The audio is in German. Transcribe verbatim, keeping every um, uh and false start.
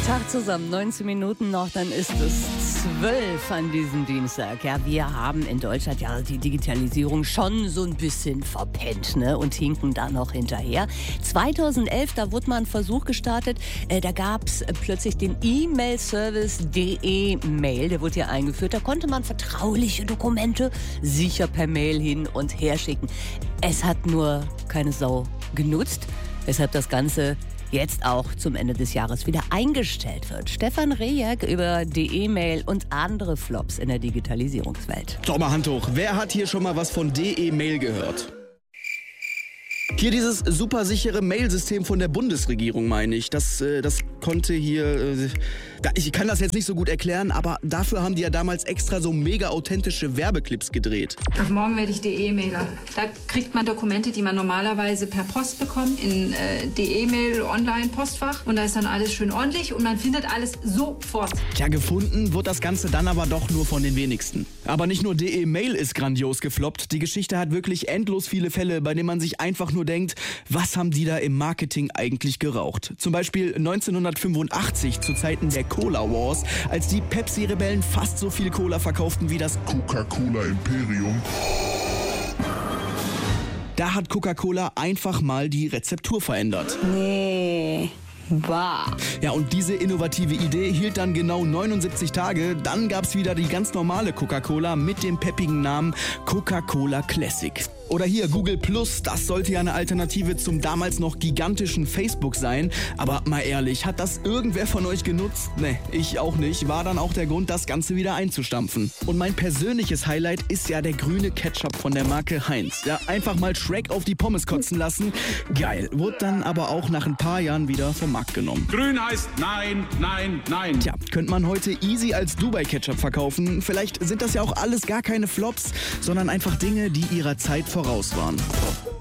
Tag zusammen, neunzehn Minuten noch, dann ist es zwölf an diesem Dienstag. Ja, wir haben in Deutschland ja die Digitalisierung schon so ein bisschen verpennt, ne? Und hinken da noch hinterher. zweitausendelf, da wurde mal ein Versuch gestartet, äh, da gab es äh, plötzlich den E-Mail-Service D E-Mail, der wurde ja eingeführt. Da konnte man vertrauliche Dokumente sicher per Mail hin und her schicken. Es hat nur keine Sau genutzt, weshalb das Ganze jetzt auch zum Ende des Jahres wieder eingestellt wird. Stefan Rejek über D E-Mail und andere Flops in der Digitalisierungswelt. Doch mal Hand hoch. Wer hat hier schon mal was von D E-Mail gehört? Hier dieses supersichere Mailsystem von der Bundesregierung, meine ich. Das, äh, das konnte hier... Äh, ich kann das jetzt nicht so gut erklären, aber dafür haben die ja damals extra so mega authentische Werbeclips gedreht. Ab morgen werde ich D E-Mailer. Da kriegt man Dokumente, die man normalerweise per Post bekommt, in äh, D E-Mail, Online-Postfach. Und da ist dann alles schön ordentlich und man findet alles sofort. Tja, gefunden wird das Ganze dann aber doch nur von den wenigsten. Aber nicht nur D E-Mail ist grandios gefloppt. Die Geschichte hat wirklich endlos viele Fälle, bei denen man sich einfach nur denkt, was haben die da im Marketing eigentlich geraucht? Zum Beispiel neunzehnhundertfünfundachtzig zu Zeiten der Cola Wars, als die Pepsi-Rebellen fast so viel Cola verkauften wie das Coca-Cola Imperium. Da hat Coca-Cola einfach mal die Rezeptur verändert. Nee. Wow. Ja, und diese innovative Idee hielt dann genau neunundsiebzig Tage. Dann gab's wieder die ganz normale Coca-Cola mit dem peppigen Namen Coca-Cola Classic. Oder hier Google Plus, das sollte ja eine Alternative zum damals noch gigantischen Facebook sein. Aber mal ehrlich, hat das irgendwer von euch genutzt? Ne, ich auch nicht. War dann auch der Grund, das Ganze wieder einzustampfen. Und mein persönliches Highlight ist ja der grüne Ketchup von der Marke Heinz. Ja, einfach mal Shrek auf die Pommes kotzen lassen. Geil. Wurde dann aber auch nach ein paar Jahren wieder vom Markt genommen. Grün heißt nein, nein, nein. Tja, könnte man heute easy als Dubai-Ketchup verkaufen. Vielleicht sind das ja auch alles gar keine Flops, sondern einfach Dinge, die ihrer Zeit voraus waren.